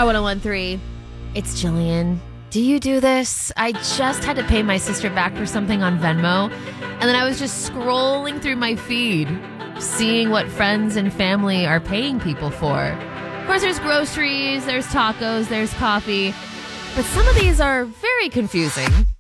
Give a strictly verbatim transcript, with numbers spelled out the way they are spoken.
Star one oh one three. It's Jillian. Do you do this? I just had to pay my sister back for something on Venmo, and then I was just scrolling through my feed, seeing what friends and family are paying people for. Of course, there's groceries, there's tacos, there's coffee, but some of these are very confusing.